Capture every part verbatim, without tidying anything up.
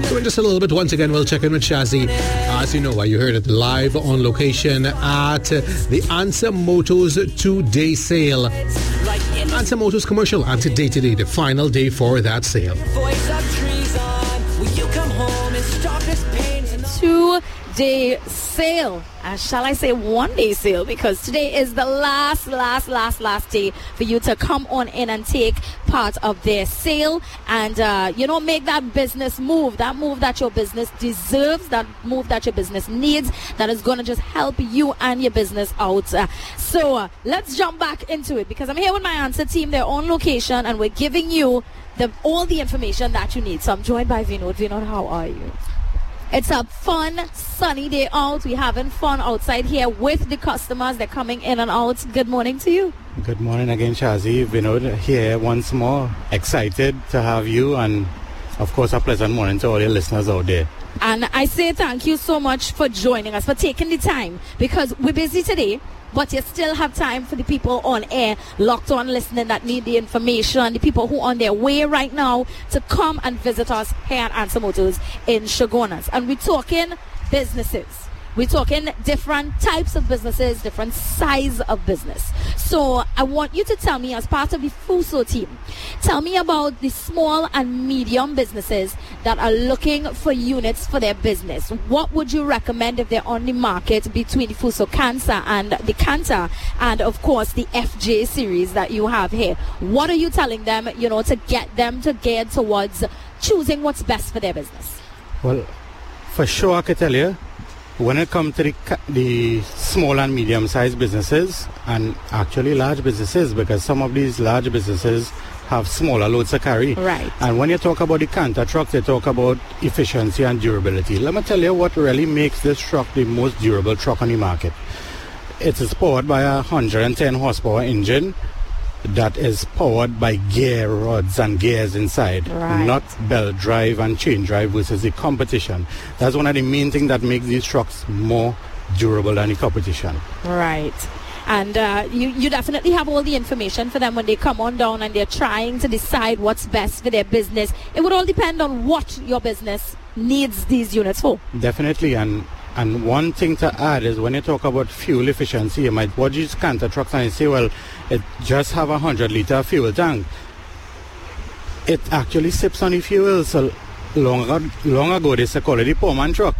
So in just a little bit, once again, we'll check in with Shazzy. Uh, as you know, you heard it live on location at the Answer Motors two-day sale. Answer Motors commercial, and today, today, the final day for that sale. Two-day sale. Uh, shall I say one-day sale? Because today is the last, last, last, last day for you to come on in and take part of their sale and, uh, you know, make that business move, that move that your business deserves, that move that your business needs, that is going to just help you and your business out. Uh, so uh, let's jump back into it, because I'm here with my Answer team. They're on location and we're giving you the, all the information that you need. So I'm joined by Vinod. Vinod, how are you? It's a fun, sunny day out. We're having fun outside here with the customers. They're coming in and out. Good morning to you. Good morning again, Shazzy. Vinod here once more. Excited to have you, and of course a pleasant morning to all your listeners out there. And I say thank you so much for joining us, for taking the time, because we're busy today, but you still have time for the people on air, locked on, listening, that need the information, the people who are on their way right now to come and visit us here at Answer Motors in Chaguanas. And we're talking businesses. We're talking different types of businesses, different size of business. So I want you to tell me, as part of the Fuso team, tell me about the small and medium businesses that are looking for units for their business. What would you recommend if they're on the market between the Fuso Cancer and the Canter, and of course the F J series that you have here? What are you telling them, you know, to get them to gear towards choosing what's best for their business? Well, for sure I can tell you, when it comes to the, the small and medium-sized businesses, and actually large businesses, because some of these large businesses have smaller loads to carry. Right. And when you talk about the Canter truck, they talk about efficiency and durability. Let me tell you what really makes this truck the most durable truck on the market. It is powered by a one hundred ten horsepower engine that is powered by gear rods and gears inside, right. Not belt drive and chain drive versus the competition. That's one of the main things that makes these trucks more durable than the competition. Right. And uh, you, you definitely have all the information for them when they come on down and they're trying to decide what's best for their business. It would all depend on what your business needs these units for. Definitely. And And one thing to add is when you talk about fuel efficiency, you might watch these Canter trucks and you say, well, it just have a one hundred litre fuel tank. It actually sips on the fuel. So long ago, long ago they used to call it the poor man truck.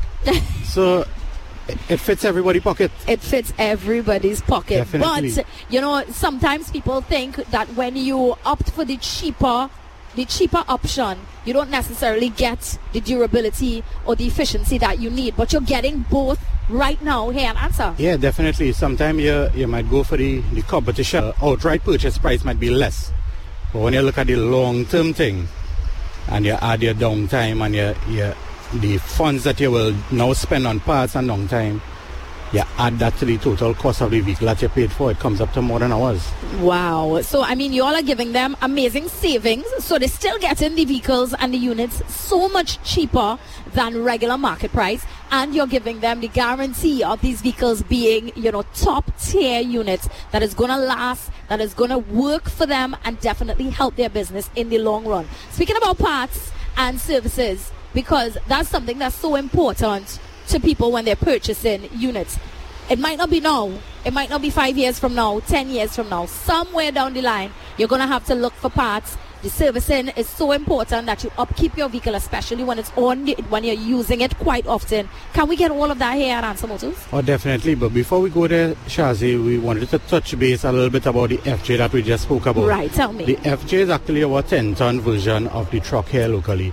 So it, it fits everybody's pocket. It fits everybody's pocket. Definitely. But, you know, sometimes people think that when you opt for the cheaper the cheaper option, you don't necessarily get the durability or the efficiency that you need, but you're getting both right now here at Answer. Yeah, definitely. Sometimes you you might go for the, the competition. Uh, outright purchase price might be less. But when you look at the long-term thing, and you add your downtime and your, your, the funds that you will now spend on parts and downtime, you add that to the total cost of the vehicle that you paid for, it comes up to more than ours. Wow. So, I mean, you all are giving them amazing savings. So they're still getting the vehicles and the units so much cheaper than regular market price. And you're giving them the guarantee of these vehicles being, you know, top tier units that is going to last, that is going to work for them and definitely help their business in the long run. Speaking about parts and services, because that's something that's so important to people when they're purchasing units. It might not be now, it might not be five years from now, ten years from now. Somewhere down the line, you're going to have to look for parts. The servicing is so important that you upkeep your vehicle, especially when it's on, the, when you're using it quite often. Can we get all of that here at Answer Motors? Oh, definitely. But before we go there, Shazzy, we wanted to touch base a little bit about the F J that we just spoke about. Right, tell me. The F J is actually our ten-ton version of the truck here locally.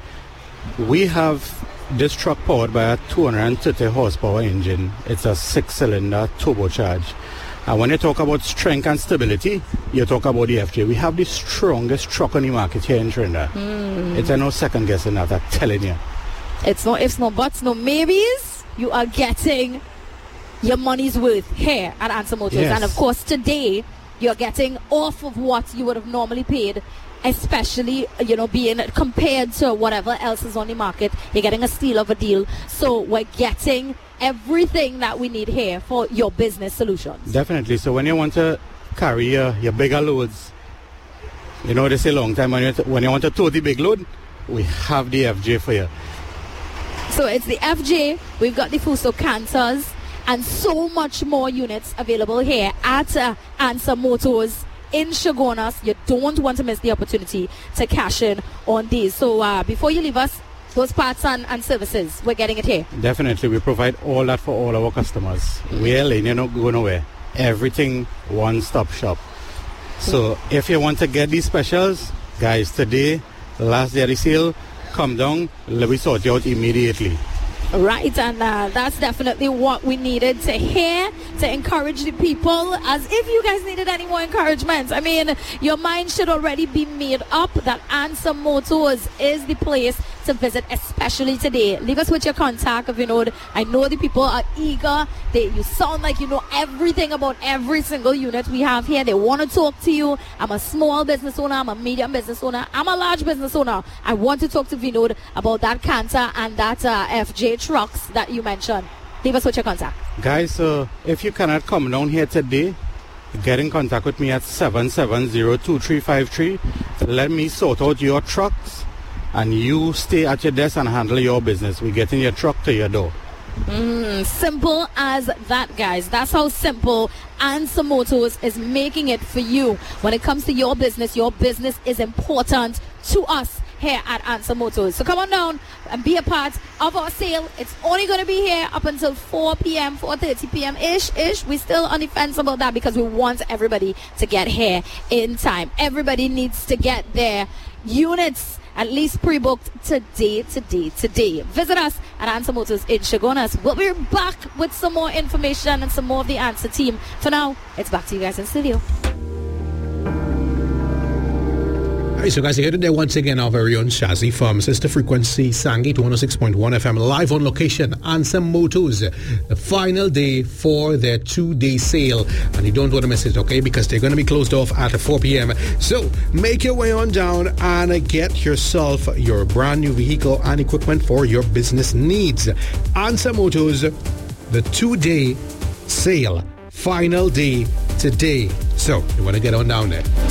We have this truck powered by a two hundred thirty horsepower engine. It's a six-cylinder turbocharged. And when you talk about strength and stability, you talk about the F J. We have the strongest truck on the market here in Trinidad. Mm. It's a no second guessing that, I'm telling you. It's no ifs, no buts, no maybes. You are getting your money's worth here at Answer Motors. Yes. And of course, today, you're getting off of what you would have normally paid, especially, you know, being compared to whatever else is on the market. You're getting a steal of a deal. So we're getting everything that we need here for your business solutions. Definitely. So when you want to carry your, your bigger loads, you know, they say long time when you, when you want to tow the big load, we have the F J for you. So it's the F J, we've got the Fuso Canters, and so much more units available here at uh, Ansa Motors in Chaguanas. You don't want to miss the opportunity to cash in on these. So uh, before you leave us, those parts and, and services, we're getting it here. Definitely, we provide all that for all our customers. Mm-hmm. We're you're not going nowhere. Everything one-stop shop. So mm-hmm. if you want to get these specials, guys, today, last day of the sale, come down, let me sort you out immediately. Right, and uh, that's definitely what we needed to hear, to encourage the people, as if you guys needed any more encouragement. I mean, your mind should already be made up that Ansa Motors is the place to visit, especially today. Leave us with your contact, Vinod. I know the people are eager. They, you sound like you know everything about every single unit we have here. They want to talk to you. I'm a small business owner. I'm a medium business owner. I'm a large business owner. I want to talk to Vinod about that Canter and that uh, F J trucks that you mentioned. Leave us with your contact. Guys, uh, if you cannot come down here today, get in contact with me at seven seven zero, two three five three. Let me sort out your trucks and you stay at your desk and handle your business. We're getting your truck to your door. Mm, simple as that, guys. That's how simple Ansa Motors is making it for you. When it comes to your business, your business is important to us here at Ansa Motors. So come on down and be a part of our sale. It's only going to be here up until four p.m., four thirty p.m. ish ish. We're still on the fence about that because we want everybody to get here in time. Everybody needs to get their units at least pre-booked today, today, today. Visit us at Ansa Motors in Chaguanas. We'll be back with some more information and some more of the Ansa team. For now, it's back to you guys in studio. Alright, so guys, you heard it there once again, our very own Shazzy from Sister Frequency, Sangit one oh six point one F M, live on location, Ansa Motors, the final day for their two-day sale, and you don't want to miss it, okay, because they're going to be closed off at four p.m. So, make your way on down and get yourself your brand new vehicle and equipment for your business needs. Ansa Motors, the two-day sale, final day today. So, you want to get on down there.